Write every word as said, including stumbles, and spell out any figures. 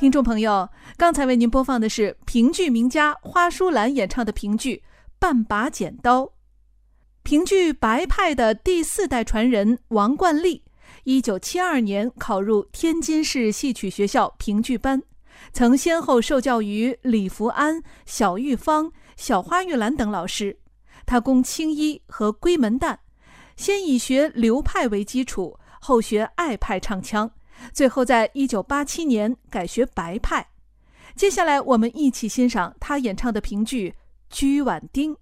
听众朋友，刚才为您播放的是评剧名家花淑兰演唱的评剧《半把剪刀》。评剧白派的第四代传人王冠丽，一九七二年考入天津市戏曲学校评剧班，曾先后受教于李福安、小玉芳、小花玉兰等老师。他攻青衣和闺门旦，先以学刘派为基础，后学爱派唱腔，最后在一九八七年改学白派。接下来我们一起欣赏他演唱的评剧《居碗町》。